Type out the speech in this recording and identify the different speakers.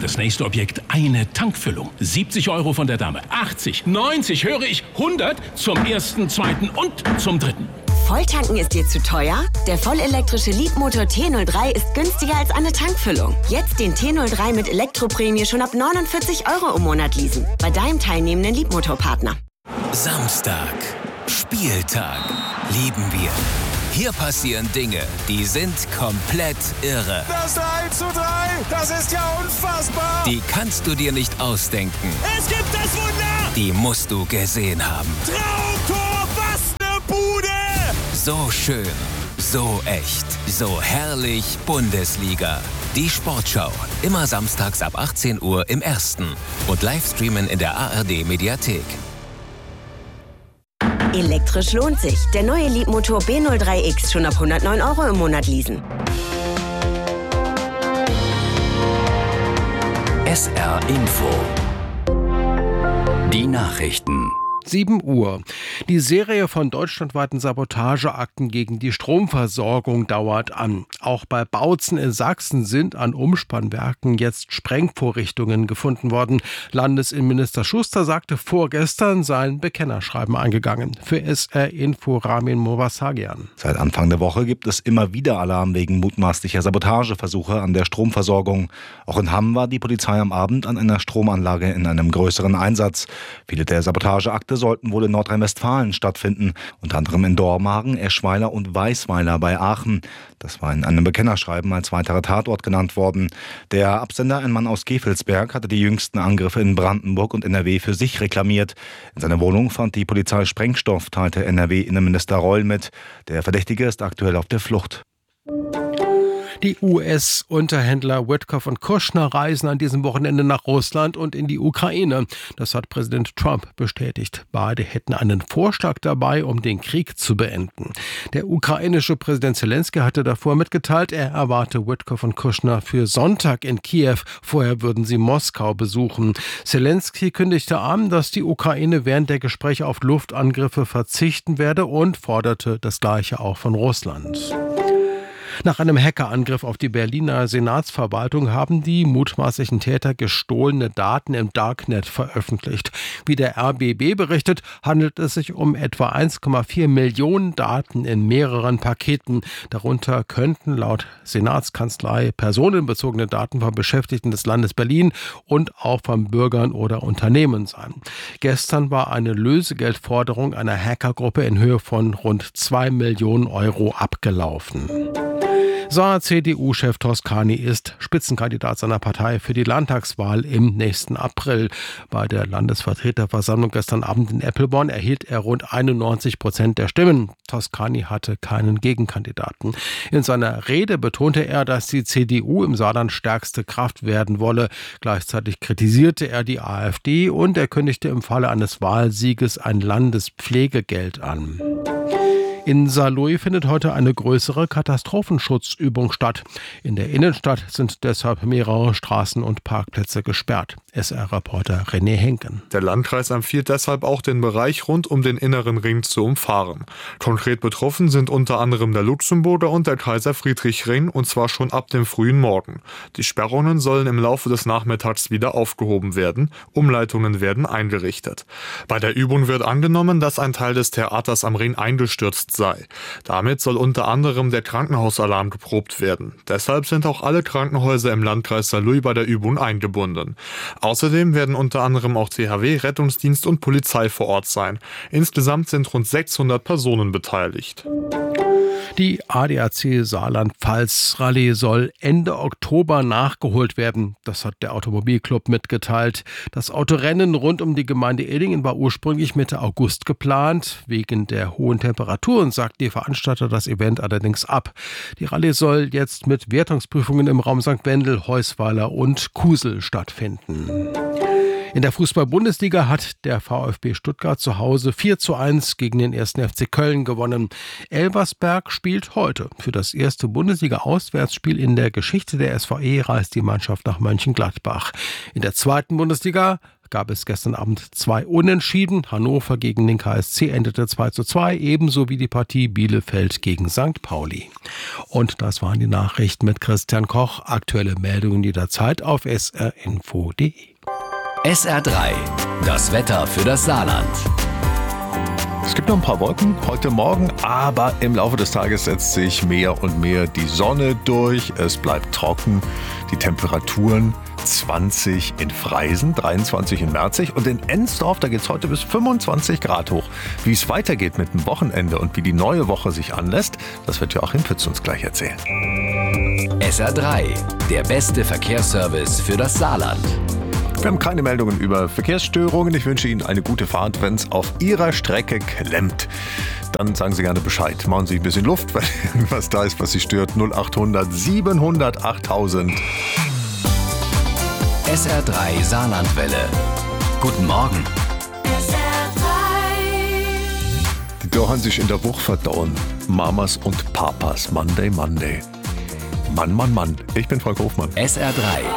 Speaker 1: Das nächste Objekt, eine Tankfüllung. 70 € von der Dame. 80, 90, höre ich, 100 zum ersten, zweiten und zum dritten.
Speaker 2: Volltanken ist dir zu teuer? Der vollelektrische Leapmotor T03 ist günstiger als eine Tankfüllung. Jetzt den T03 mit Elektroprämie schon ab 49 € im Monat leasen. Bei deinem teilnehmenden Leapmotor-Partner.
Speaker 3: Samstag. Spieltag. Lieben wir. Hier passieren Dinge, die sind komplett irre.
Speaker 4: Das 3:3, das ist ja unfassbar.
Speaker 3: Die kannst du dir nicht ausdenken.
Speaker 4: Es gibt das Wunder.
Speaker 3: Die musst du gesehen haben.
Speaker 4: Traumtor, was ne Bude.
Speaker 3: So schön, so echt, so herrlich Bundesliga. Die Sportschau, immer samstags ab 18 Uhr im Ersten und Livestreamen in der ARD-Mediathek.
Speaker 2: Elektrisch lohnt sich. Der neue Leapmotor B03X schon ab 109 € im Monat leasen.
Speaker 5: SR Info. Die Nachrichten.
Speaker 6: 7 Uhr. Die Serie von deutschlandweiten Sabotageakten gegen die Stromversorgung dauert an. Auch bei Bautzen in Sachsen sind an Umspannwerken jetzt Sprengvorrichtungen gefunden worden. Landesinnenminister Schuster sagte, vorgestern seien Bekennerschreiben eingegangen. Für SR Info Ramin Movasagian.
Speaker 7: Seit Anfang der Woche gibt es immer wieder Alarm wegen mutmaßlicher Sabotageversuche an der Stromversorgung. Auch in Hamm war die Polizei am Abend an einer Stromanlage in einem größeren Einsatz. Viele der Sabotageakte sollten wohl in Nordrhein-Westfalen stattfinden, unter anderem in Dormagen, Eschweiler und Weisweiler bei Aachen. Das war in einem Bekennerschreiben als weiterer Tatort genannt worden. Der Absender, ein Mann aus Gevelsberg, hatte die jüngsten Angriffe in Brandenburg und NRW für sich reklamiert. In seiner Wohnung fand die Polizei Sprengstoff, teilte NRW-Innenminister Reul mit. Der Verdächtige ist aktuell auf der Flucht.
Speaker 6: Die US-Unterhändler Witkoff und Kushner reisen an diesem Wochenende nach Russland und in die Ukraine. Das hat Präsident Trump bestätigt. Beide hätten einen Vorschlag dabei, um den Krieg zu beenden. Der ukrainische Präsident Zelensky hatte davor mitgeteilt, er erwarte Witkoff und Kushner für Sonntag in Kiew. Vorher würden sie Moskau besuchen. Zelensky kündigte an, dass die Ukraine während der Gespräche auf Luftangriffe verzichten werde und forderte das Gleiche auch von Russland. Nach einem Hackerangriff auf die Berliner Senatsverwaltung haben die mutmaßlichen Täter gestohlene Daten im Darknet veröffentlicht. Wie der RBB berichtet, handelt es sich um etwa 1,4 Millionen Daten in mehreren Paketen. Darunter könnten laut Senatskanzlei personenbezogene Daten von Beschäftigten des Landes Berlin und auch von Bürgern oder Unternehmen sein. Gestern war eine Lösegeldforderung einer Hackergruppe in Höhe von rund 2 Millionen € abgelaufen. CDU-Chef Toscani ist Spitzenkandidat seiner Partei für die Landtagswahl im nächsten April. Bei der Landesvertreterversammlung gestern Abend in Eppelborn erhielt er rund 91% der Stimmen. Toscani hatte keinen Gegenkandidaten. In seiner Rede betonte er, dass die CDU im Saarland stärkste Kraft werden wolle. Gleichzeitig kritisierte er die AfD und er kündigte im Falle eines Wahlsieges ein Landespflegegeld an. In Saarlouis findet heute eine größere Katastrophenschutzübung statt. In der Innenstadt sind deshalb mehrere Straßen und Parkplätze gesperrt. SR-Reporter René Henken.
Speaker 8: Der Landkreis empfiehlt deshalb auch, den Bereich rund um den inneren Ring zu umfahren. Konkret betroffen sind unter anderem der Luxemburger und der Kaiser-Friedrich-Ring, und zwar schon ab dem frühen Morgen. Die Sperrungen sollen im Laufe des Nachmittags wieder aufgehoben werden. Umleitungen werden eingerichtet. Bei der Übung wird angenommen, dass ein Teil des Theaters am Ring eingestürzt sei. Damit soll unter anderem der Krankenhausalarm geprobt werden. Deshalb sind auch alle Krankenhäuser im Landkreis Saarlouis bei der Übung eingebunden. Außerdem werden unter anderem auch THW, Rettungsdienst und Polizei vor Ort sein. Insgesamt sind rund 600 Personen beteiligt.
Speaker 6: Die ADAC Saarland-Pfalz-Rallye soll Ende Oktober nachgeholt werden. Das hat der Automobilclub mitgeteilt. Das Autorennen rund um die Gemeinde Illingen war ursprünglich Mitte August geplant. Wegen der hohen Temperaturen sagt die Veranstalter das Event allerdings ab. Die Rallye soll jetzt mit Wertungsprüfungen im Raum St. Wendel, Heusweiler und Kusel stattfinden. In der Fußball-Bundesliga hat der VfB Stuttgart zu Hause 4:1 gegen den 1. FC Köln gewonnen. Elversberg spielt heute. Für das erste Bundesliga-Auswärtsspiel in der Geschichte der SVE reist die Mannschaft nach Mönchengladbach. In der zweiten Bundesliga gab es gestern Abend 2 Unentschieden. Hannover gegen den KSC endete 2:2, ebenso wie die Partie Bielefeld gegen St. Pauli. Und das waren die Nachrichten mit Christian Koch. Aktuelle Meldungen jederzeit auf srinfo.de.
Speaker 5: SR3, das Wetter für das Saarland.
Speaker 9: Es gibt noch ein paar Wolken heute Morgen, aber im Laufe des Tages setzt sich mehr und mehr die Sonne durch. Es bleibt trocken. Die Temperaturen 20 in Freisen, 23 in Merzig und in Ensdorf, da geht es heute bis 25 Grad hoch. Wie es weitergeht mit dem Wochenende und wie die neue Woche sich anlässt, das wird Joachim Pütz uns gleich erzählen.
Speaker 5: SR3, der beste Verkehrsservice für das Saarland.
Speaker 9: Wir haben keine Meldungen über Verkehrsstörungen. Ich wünsche Ihnen eine gute Fahrt. Wenn es auf Ihrer Strecke klemmt, dann sagen Sie gerne Bescheid. Machen Sie ein bisschen Luft, weil irgendwas da ist, was Sie stört. 0800 700 8000.
Speaker 5: SR3 Saarlandwelle. Guten Morgen.
Speaker 9: Die dürfen sich in der Woche verdauen. Mamas und Papas. Monday, Monday. Mann, Mann, Mann. Ich bin Frank Hofmann.
Speaker 5: SR3.